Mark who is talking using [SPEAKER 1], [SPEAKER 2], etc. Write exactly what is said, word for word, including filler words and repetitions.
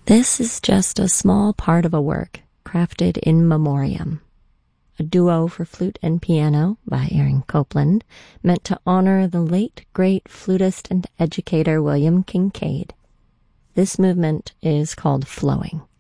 [SPEAKER 1] This is just a small part of a work crafted in memoriam. A duo for flute and piano by Aaron Copland, meant to honor the late great flutist and educator William Kincaid. This movement is called Flowing.